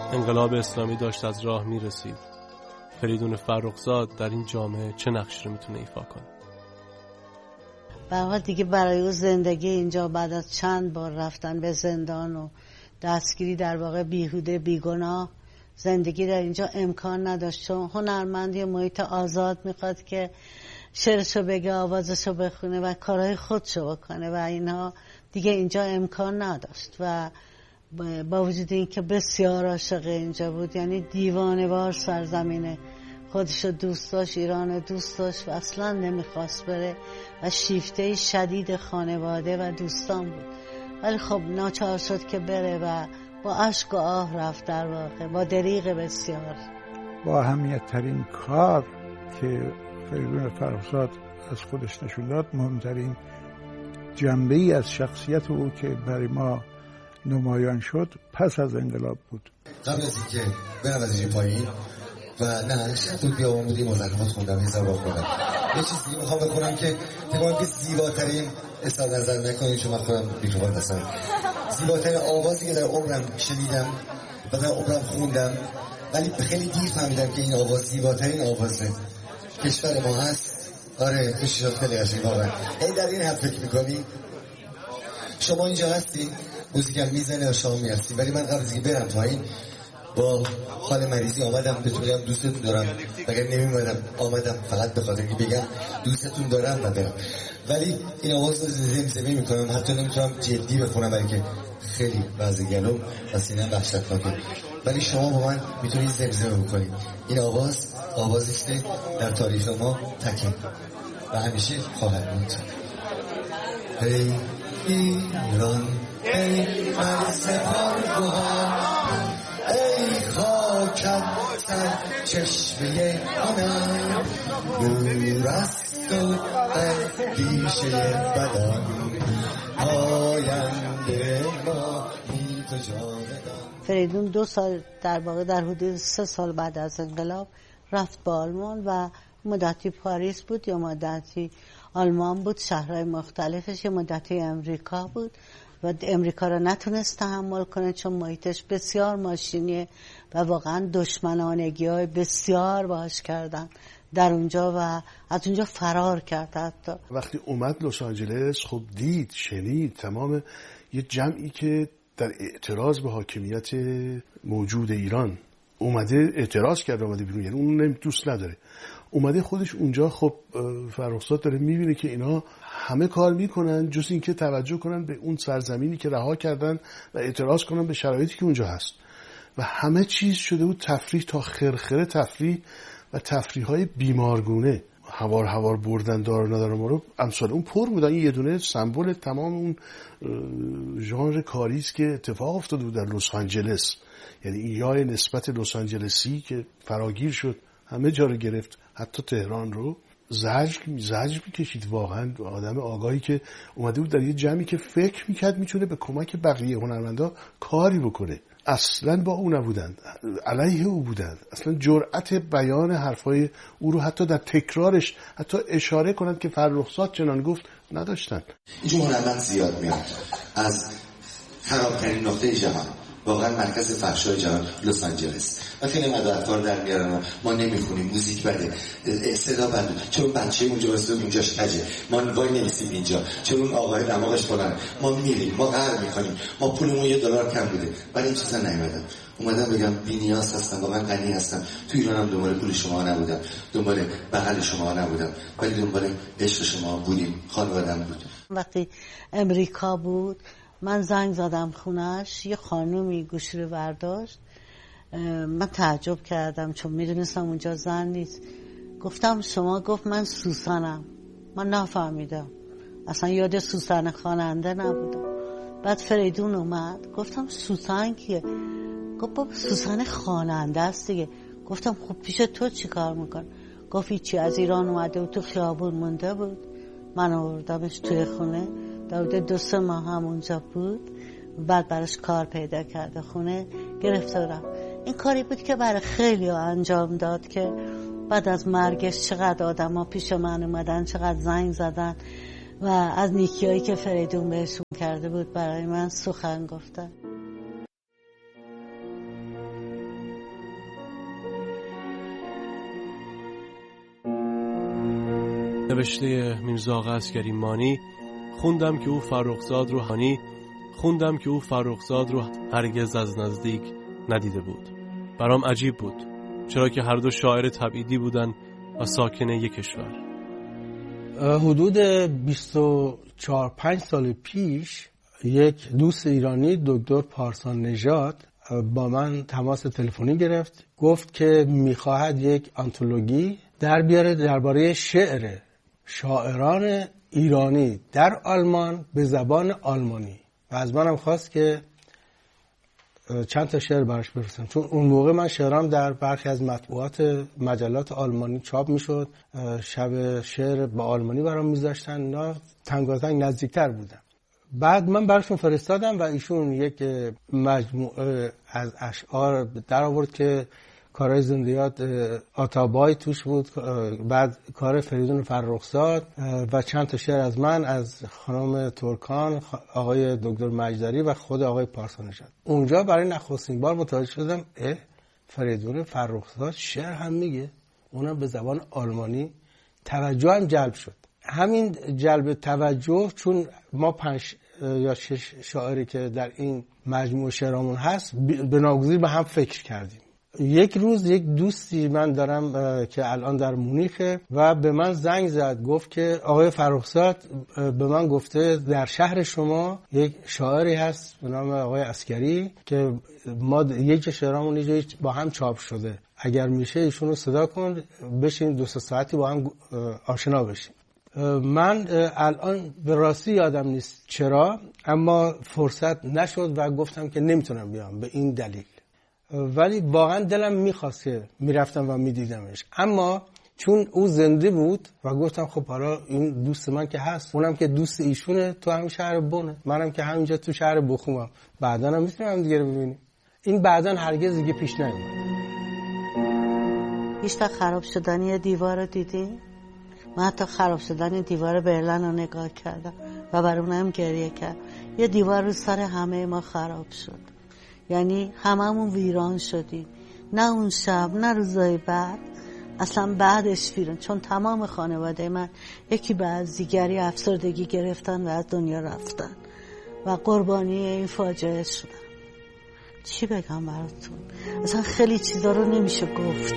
انقلاب اسلامی داشت از راه می رسید. فریدون فرخزاد در این جامعه چه نقشی رو میتونه ایفا کنه؟ به هر حال دیگه برای او زندگی اینجا بعد از چند بار رفتن به زندان و دستگیری در واقع بیهوده بیگناه، زندگی در اینجا امکان نداشت، چون هنرمندی محیط آزاد میخواد که شعرشو بگه، آوازشو بخونه و کارهای خودشو بکنه و اینها دیگه اینجا امکان نداشت. و با وجود این که بسیار عاشق اینجا بود، یعنی دیوانه وار سرزمینه خودشو دوست داشت، ایران دوست داشت و اصلا نمیخواست بره و شیفته شدید خانواده و دوستان بود، ولی خب ناچار شد که بره و با اشک و آه رفت، در واقع با دریغ بسیار. با اهمیت ترین کار که فریدون فرخزاد از خودش نشون داد، مهمترین جنبه ای از شخصیت او که برای ما نمایان شد پس از انقلاب بود. قبل از اینکه برم از اینجا پایین و نه شاید بیام بودیم مزخرفات خوندم، این زبان خوندم، یه چیزی میخوام بخونم که تمام که زیباترین اصلا نظر نکنید، چون من خودم میکروفون دستم، زیباترین آوازی که در عمرم شنیدم و در عمرم خوندم، ولی خیلی دیر فهمیدم که این آواز زیباترین آواز کشور ما هست. آره تو شیشات خیلی قشنگ واقعا. این در این حد فکر میکنی شما اینجا هستین، موزیکم میزنه و شما میرسید، ولی من قبل از اینکه برم پایین با حال مریضی آمدم بهتون بگم دوستتون دارم، مگر نمیمدم آمدم فقط به خاطر اینکه بگم دوستتون دارم و برم. ولی این آواز رو زمزمه میکنم، حتی نمیتونم جدی بخونم برای که خیلی وضع گلوم و سینه‌ام وحشتناکه، ولی شما با من میتونید زمزمه بکنید. این آوازی است در تاریخ ما تکه و همیشه خواهد بود. ای ایران، ای مرز پرگوهر، ای خاکت سر چشمه هنر، نور است و پیشه بدن، آینده ما بی تو جاودان. فریدون 2 سال در واقع در حدود 3 سال بعد از انقلاب رفت با آلمان و مدتی پاریس بود یا مدتی آلمان بود، شهرهای مختلفش، یا مدتی امریکا بود و امریکا رو نتونست تحمل کنه چون محیطش بسیار ماشینیه و واقعا دشمنانگی های بسیار باش کردن در اونجا و از اونجا فرار کرد. حتی وقتی اومد لس آنجلس خب دید، شنید تمام یه جمعی که در اعتراض به حاکمیت موجود ایران اومده اعتراض کرد، اومده بیرون، یعنی اون دوست نداره، اومده خودش اونجا. خب فرخزاد داره میبینه که اینا همه کار میکنن جز این که توجه کنن به اون سرزمینی که رها کردن و اعتراض کنن به شرایطی که اونجا هست و همه چیز شده بود تفریح تا خرخره تفریح و تفریح های بیمارگونه، هوار بردن دار ندارم ما رو امثال اون پر بودن. این یه دونه سمبل تمام اون ژانر کاریست که اتفاق افتاده بود در لس آنجلس، یعنی این یای نسبت لس آنجلسی که فراگیر شد همه جا رو گرفت، حتی تهران رو. زجر میکشید واقعا آدم آگاهی که اومده بود در یه جمعی که فکر میکرد میتونه به کمک بقیه هنرمندا کاری بکنه. اصلا با او نبودند، علیه او بودند، اصلا جرأت بیان حرفای او رو حتی در تکرارش حتی اشاره کنند که فرخزاد چنان گفت نداشتن. اینجا هنرمند زیاد میاد از خرابترین نقطه جهان، واقعا مرکز فحشای جهان لس آنجلس، و خیلی مدرکار در میارن ما نمیخونیم، موزیک بده، صدا بده، چون بچه اونجا رسید اونجاش کجه، ما وای نمیسیم اینجا، چون اون آقای دماغش بلنده، ما میریم، ما قهر میکنیم، ما پولمون $1 کم بوده، ولی این چیزا نیومدم. اومدم بگم بی‌نیاز هستم، واقعا غنی هستم، تو ایرانم دنبال پول شما نبودم، دنبال بغل شما نبودم، ولی دنبال عشق شما بودیم، خانواده‌ام بود. وقتی امریکا بود من زنگ زدم خونش، یه خانومی گوشی رو برداشت، من تعجب کردم چون میدونستم اونجا زن نیست. گفتم شما؟ گفت من سوسنم. من نفهمیدم، اصلا یاد سوسن خواننده نبودم. بعد فریدون اومد، گفتم سوسن کیه؟ گفت بابا سوسن خواننده است دیگه. گفتم خب پیش تو چی کار میکن؟ گفت هیچی، از ایران اومده و تو خیابون مونده بود، من آوردمش توی خونه، در 2-3 ماه هم اونجا بود، بعد براش کار پیدا کرده، خونه گرفته رفت. این کاری بود که برای خیلی انجام داد که بعد از مرگش چقدر آدم ها پیش من اومدن، چقدر زنگ زدن و از نیکیایی که فریدون بهشون کرده بود برای من سخن گفتن. نوشته میرزا آقا عسگری مانی. خوندم که او فرخزاد رو هرگز از نزدیک ندیده بود. برام عجیب بود، چرا که هر دو شاعر تبعیدی بودن و ساکن یک کشور. حدود 24-25 سال پیش یک دوست ایرانی، دکتر پارسان نژاد، با من تماس تلفنی گرفت. گفت که میخواهد یک آنتولوژی در بیاره درباره شعر شاعران ایرانی در آلمان به زبان آلمانی و از منم خواست که چند تا شعر براش بفرستم، چون اون موقع من شعرام در برخی از مطبوعات مجلات آلمانی چاپ میشد. شب شعر با آلمانی برام میذاشتن، نه تنگاتنگ نزدیکتر بودم. بعد من براشون فرستادم و ایشون یک مجموعه از اشعار در آورد که کارهای زندیات آتابای توش بود، بعد کار فریدون فرخزاد و چند تا شعر از من، از خانم ترکان، آقای دکتر مجدری و خود آقای پارسان نژاد. اونجا برای نخستین بار متوجه شدم فریدون فرخزاد شعر هم میگه، اونم به زبان آلمانی. توجهم جلب شد. همین جلب توجه، چون ما 5 یا 6 شاعری که در این مجموعه شعرامون هست بناگزیر به هم فکر کردیم. یک روز یک دوستی من دارم که الان در مونیخه و به من زنگ زد، گفت که آقای فرخزاد به من گفته در شهر شما یک شاعری هست به نام آقای عسگری که ما یک شعرامون اینجا با هم چاپ شده، اگر میشه ایشون رو صدا کن بشین 2 ساعتی با هم آشنا بشیم. من الان به راستی یادم نیست چرا، اما فرصت نشد و گفتم که نمیتونم بیام به این دلیل، ولی واقعا دلم میخواست که میرفتم و میدیدمش. اما چون او زنده بود و گفتم خب حالا این دوست من که هست، اونم که دوست ایشونه تو همین شهر بونه، منم که همینجا تو شهر بخومم، بعدا هم میتونیم هم دیگه رو ببینیم. این بعدا هرگز دیگه پیش نیومد. هیچ وقت خراب شدن یه دیوار رو دیدی؟ من حتی خراب شدن دیوار برلن رو نگاه کردم و بر اونم گریه کردم. یه دیوار رو سر همه ما خراب شد، یعنی هممون ویران شدیم. نه اون شب، نه روزای بعد، اصلا بعدش ویران، چون تمام خانواده من یکی بعد دیگری افسردگی گرفتن و از دنیا رفتن و قربانی این فاجعه شدن. چی بگم براتون؟ اصلا خیلی چیزا رو نمیشه گفت.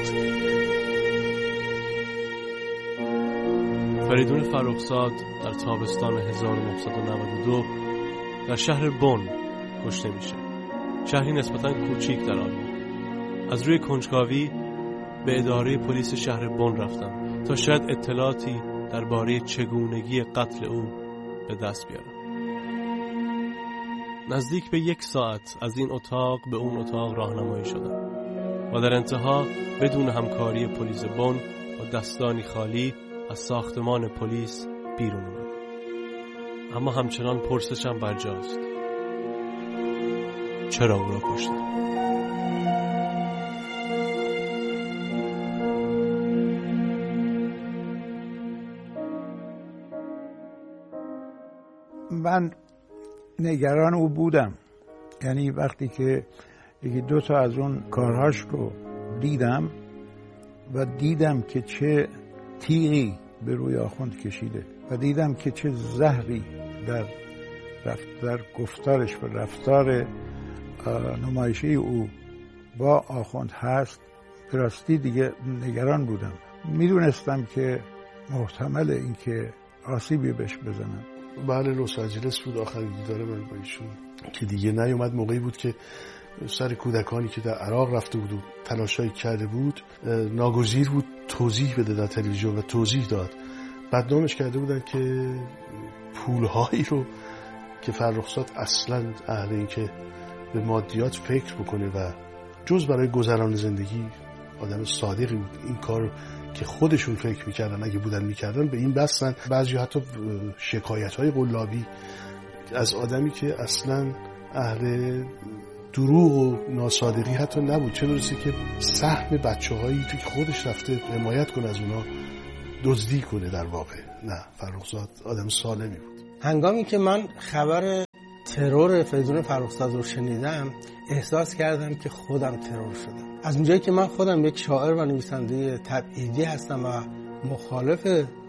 فریدون فرخزاد در تابستان 1992 در شهر بن کشته میشه. شهری نسبتاً کوچیک در آلمان. از روی کنجکاوی به اداره پلیس شهر بن رفتم تا شاید اطلاعاتی درباره چگونگی قتل او به دست بیارم. نزدیک به 1 ساعت از این اتاق به اون اتاق راهنمایی شدم و در انتها بدون همکاری پلیس بن و دستانی خالی از ساختمان پلیس بیرون اومدم. اما همچنان پرسشم برجاست، چرا او را کشتن؟ من نگران او بودم، یعنی وقتی که 1-2 تا از اون کارهاش رو دیدم و دیدم که چه تیغی به روی آخوند کشیده و دیدم که چه زهری در گفتارش و رفتار نمایشی او با آخوند هست، به راستی دیگه نگران بودم. میدونستم که محتمل این که آسیبی بهش بزنم. بله، لس آنجلس بود آخرین دیدار من با ایشون که دیگه نیومد. موقعی بود که سر کودکانی که در عراق رفته بود و تلاشایی کرده بود ناگزیر بود توضیح بده در تلویزیون و توضیح داد. بدنامش کرده بودن که پولهایی رو که فرخزاد اصلا اهل این که به مادیات فکر بکنه و جز برای گذران زندگی آدم صادقی بود، این کار که خودشون فکر میکردن اگه بودن میکردن به این بستن. بعضی حتی شکایت‌های قلابی از آدمی که اصلا اهل دروغ و ناصادقی حتی نبود، چه برسه که سهم بچه‌هایی که خودش رفته حمایت کنه از اونا دزدی کنه. در واقع نه، فرخزاد آدم سالمی بود. هنگامی که من خبر ترور فریدون فرخزاد رو شنیدم احساس کردم که خودم ترور شدم. از اونجایی که من خودم یک شاعر و نویسنده تبعیدی هستم و مخالف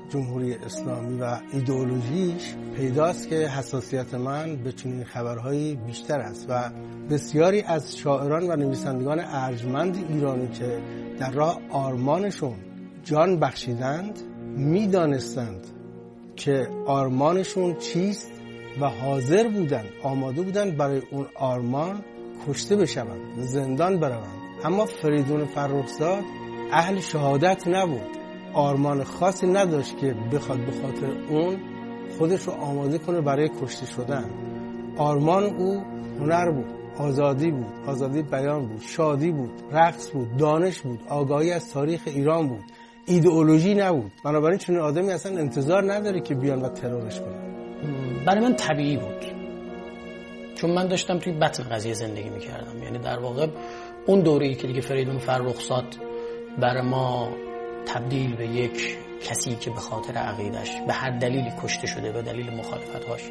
جمهوری اسلامی و ایدئولوژیش پیداست که حساسیت من به چنین خبرهایی بیشتر است و بسیاری از شاعران و نویسندگان ارجمند ایرانی که در راه آرمانشون جان بخشیدند میدانستند که آرمانشون چیست و حاضر بودند، آماده بودند برای اون آرمان کشته بشوند، زندان بروند. اما فریدون فرخزاد اهل شهادت نبود، آرمان خاصی نداشت که بخواد به خاطر اون خودش رو آماده کنه برای کشته شدن. آرمان او هنر بود، آزادی بود، آزادی بیان بود، شادی بود، رقص بود، دانش بود، آگاهی از تاریخ ایران بود، ایدئولوژی نبود. بنابراین چنین آدمی اصلا انتظار نداره که بیان و ترورش کنن. برای من طبیعی بود، چون من داشتم توی بطن قضیه زندگی میکردم. یعنی در واقع اون دوره‌ای که دیگه فریدون فرخزاد برای ما تبدیل به یک کسی که به خاطر عقیدش به هر دلیلی کشته شده، به دلیل مخالفت‌هاش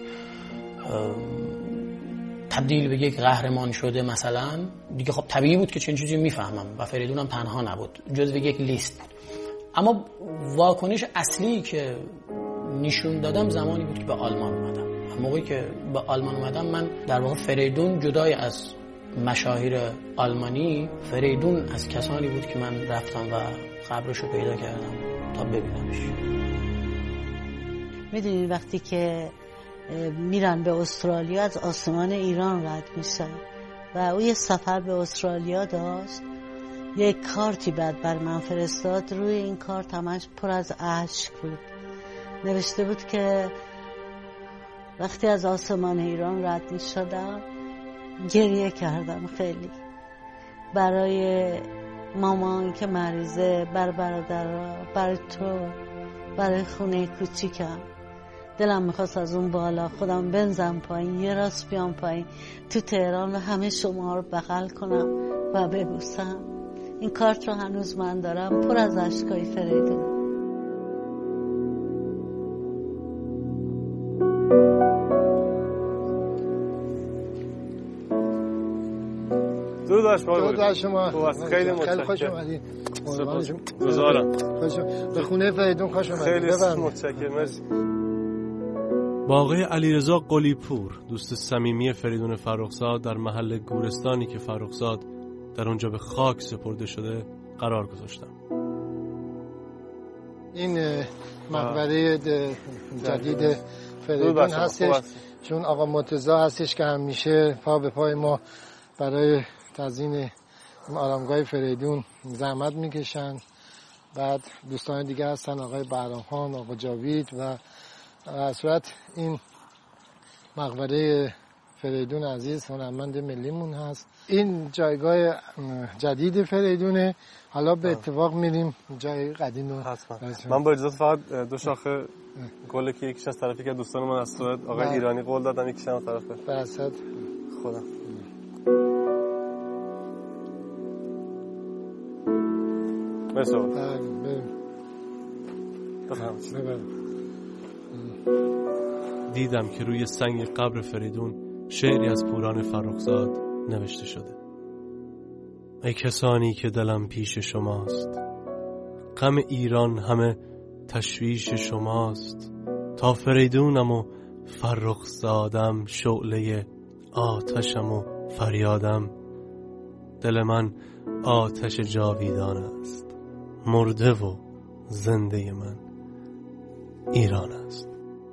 تبدیل به یک قهرمان شده مثلا، دیگه خب طبیعی بود که چنین چیزی میفهمم و فریدون هم تنها نبود، جزو یک لیست بود. اما واکنش اصلی که نشون دادم زمانی بود که به آلمان اومدم. موقعی که به آلمان اومدم من در واقع فریدون جدای از مشاهیر آلمانی، فریدون از کسانی بود که من رفتم و قبرش رو پیدا کردم تا ببینمش. میدونید وقتی که میرن به استرالیا از آسمان ایران رد میشن و او یه سفر به استرالیا داشت، یک کارتی بعد بر من فرستاد، روی این کارت همش پر از اشک بود. نوشته بود که وقتی از آسمان ایران رد می شدم گریه کردم خیلی، برای مامان که مریضه، بر برادرها، برای تو، برای خونه کوچیکم. دلم میخواست از اون بالا خودم بنزم پایین، یه راست بیام پایین تو تهران و همه شما رو بغل کنم و ببوسم. این کارت رو هنوز من دارم، پر از اشکای فریدون. درود شما. خیلی خوش اومدید. به خونه فریدون خوش اومدید. خیلی متشکرم. مرسی. با آقای علیرضا قلی‌پور، دوست صمیمی فریدون فرخزاد، در محل گورستانی که فرخزاد در اونجا به خاک سپرده شده قرار گذاشتم. این مقبره جدید فریدون هستش، چون آقا مرتضی هستش که همیشه پا به پای ما برای تزیین آرامگاه فریدون زحمت میکشن. بعد دوستان دیگه هستن، آقای بهرام‌خان، آقا جاوید و در صورت این مقبره فریدون عزیز هنرمند ملیمون هست. این جایگاه جدید فریدونه. حالا به اتفاق میریم جای قدیم رو. من با اجازه فقط دو شاخه گل که یکیش از طرفی که دوستان من از سوئد آقای ایرانی قول دادن، یکیش از طرف برصد خدا. مرسی. دیدم که روی سنگ قبر فریدون شعری از پوران فرخزاد نوشته شده. ای کسانی که دلم پیش شماست، غم ایران همه تشویش شماست. تا فریدونم و فرخزادم، شعله آتشم و فریادم. دل من آتش جاویدان است، مرده و زنده من ایران است.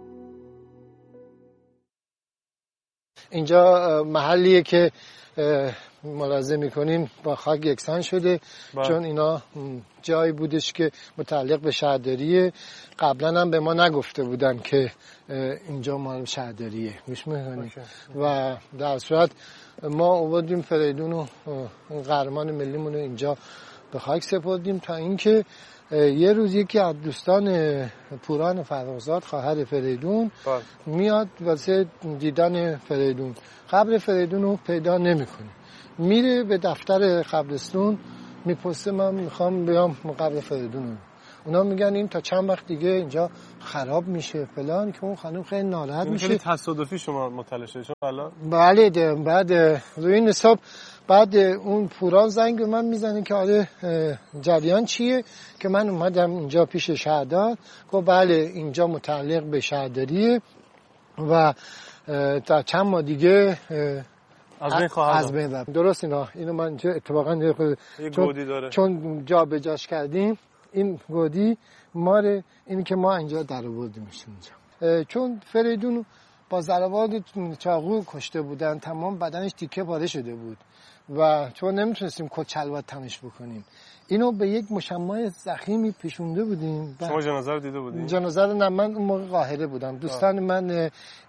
اینجا محلیه که ملاحظه میکنیم با خاک یکسان شده، چون اینا جایی بودش که متعلق به شهرداریه. قبلا هم به ما نگفته بودن که اینجا مال شهرداریه، گوش میکنیم. و در صورت ما آوردیم فریدون و قهرمان ملیمون رو اینجا به خاک سپردیم تا اینکه یه روز یکی از دوستان پوران فرخزاد، خواهر فریدون، میاد واسه دیدن فریدون. قبر فریدون رو پیدا نمیکنه، میره به دفتر قبرستون، میپرسه من میخوام بیام قبر فریدون رو. اونا میگن این تا چند وقت دیگه اینجا خراب میشه فلان، که اون خانم خیلی ناراحت میشه. خیلی تصادفی شما مطلع شدید چون حالا بله بعد روی این حساب بعد اون پوران زنگ به من میزنه که آره جریان چیه، که من اومدم اینجا پیش شهردار. گفت بله اینجا متعلق به شهرداریه و تا چند ماه دیگه از بین رفت. درست اینو من اتفاقا یه گودی داره چون جا به جاش کردیم، این گودی ماره اینی که ما اینجا در آوردیم اینجا، چون فریدون با ضربات چاقو کشته بودن، تمام بدنش تیکه پاره شده بود و چون نمیتونستیم کچلوات تمش بکنیم، اینو به یک مشمع ضخیمی پیشونده بودیم. شما جنازه رو دیده بودین؟ جنازه رو نه، من اون موقع قاهره بودم. دوستان من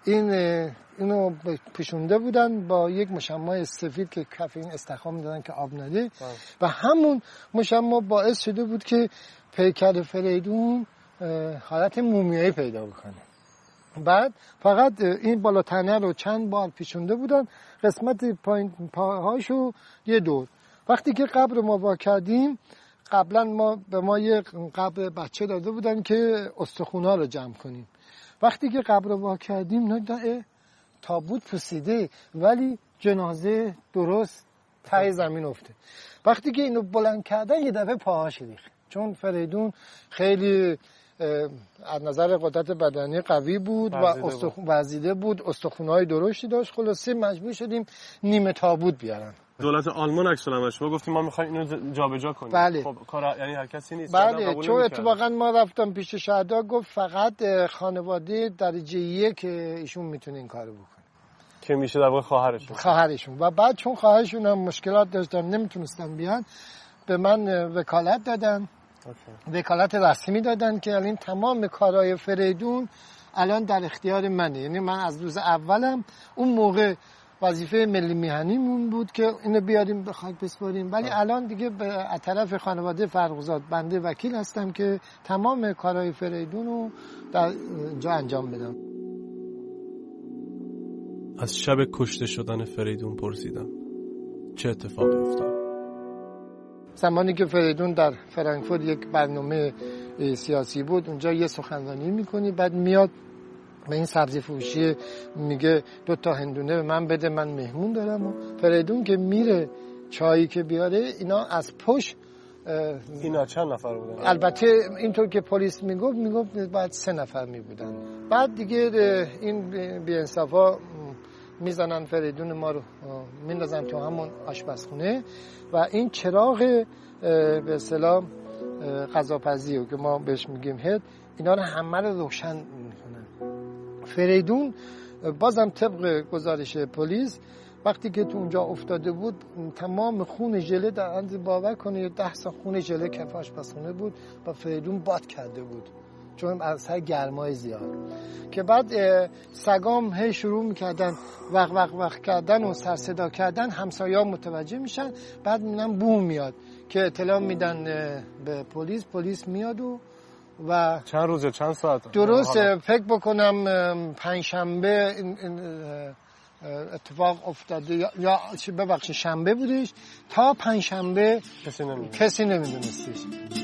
اینو پیشونده بودن با یک مشمع سفید که کف این استخوان دادن که آب نده و همون مشمع باعث شده بود که پیکر فریدون حالت مومیایی پیدا بکنه. بعد فقط این بالاتنه رو چند بار پیچونده بودن، قسمت پاهاشو یه دور. وقتی که قبر ما وا کردیم، قبلا به ما یه قبر بچه داده بودن که استخونا رو جمع کنیم. وقتی که قبر رو وا کردیم ندیدن تابوت پوسیده ولی جنازه درست ته زمین افته. وقتی که اینو بلند کردن یه دفعه پاهاش ریخت، چون فریدون خیلی از نظر قدرت بدنی قوی بود و وزیده بود، استخونهای درشتی داشت. خلاصه مجبور شدیم نیمه تابوت بیارن. دولت آلمان عکس العملش ما گفتیم ما می‌خوایم اینو جابجا کنیم. بله. خب کار یعنی هر کسی نیست. بله، چون اتفاقا ما رفتم پیش شهردار، گفت فقط خانواده درجه 1 ایشون میتونه این کارو بکنه، که میشه در واقع خواهرشون. و بعد چون خواهرشون هم مشکلات داشتن نمیتونستن بیان، به من وکالت دادن. وکالت رسمی دادن که الان تمام کارهای فریدون الان در اختیار منه. یعنی من از روز اولم، اون موقع وظیفه ملی میهنیمون بود که اینو بیاریم به خاک بسپاریم، ولی الان دیگه به طرف خانواده فرخزاد بنده وکیل هستم که تمام کارهای فریدون رو در جا انجام بدم. از شب کشته شدن فریدون پرسیدم چه اتفاقی افتاد. زمانی که فریدون در فرانکفورت یک برنامه سیاسی بود، اونجا یه سخنرانی میکنی، بعد میاد به این سبزی فروشی میگه 2 تا هندونه به من بده، من مهمون دارم. و فریدون که میره چایی که بیاره، اینا از پشت، اینا چند نفر بودن؟ البته اینطور که پلیس میگفت بعد 3 نفر میبودن. بعد دیگه این بی‌انصافا میزنن فریدون ما رو میندازن تو همون آشپزخونه و این چراغ به اصطلاح غذاپزی رو که ما بهش میگیم هد، اینا رو همه رو روشن میکنن. فریدون بازم طبق گزارش پلیس وقتی که تو اونجا افتاده بود، تمام خون ژله در اندازه باور کنید 10 تا خون ژله کف آشپزخونه بود و فریدون باد کرده بود، چون از سر گرمای زیاد. که بعد سگام هی شروع میکردن وق وق وق کردن و سر صدا کردن، همسایه‌ها متوجه میشن، بعد میبینن بوم میاد که اطلاع میدن به پلیس میاد و چند روز چند ساعت درست فکر بکنم 5 شنبه اتفاق افتاده یا ببخشید شنبه بودش، تا 5 شنبه کسی نمیدونستش.